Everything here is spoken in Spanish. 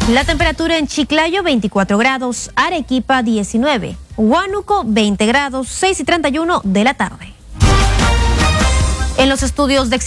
La temperatura en Chiclayo 24 grados, Arequipa 19, Huánuco 20 grados, 6:31 de la tarde. En los estudios de